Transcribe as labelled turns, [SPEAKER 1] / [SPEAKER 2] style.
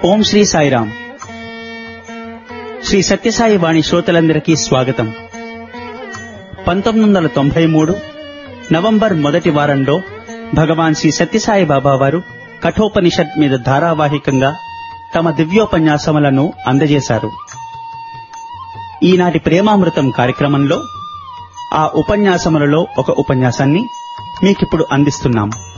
[SPEAKER 1] ఓం శ్రీ సాయిరాం. శ్రీ సత్యసాయి వాణి శ్రోతలందరికీ స్వాగతం. 1993 నవంబర్ మొదటి వారంలో భగవాన్ శ్రీ సత్యసాయి బాబా వారు కఠోపనిషత్ మీద ధారావాహికంగా తమ దివ్యోపన్యాసములను అందజేశారు. ఈనాటి ప్రేమామృతం కార్యక్రమంలో ఆ ఉపన్యాసములలో ఒక ఉపన్యాసాన్ని మీకిప్పుడు అందిస్తున్నాం.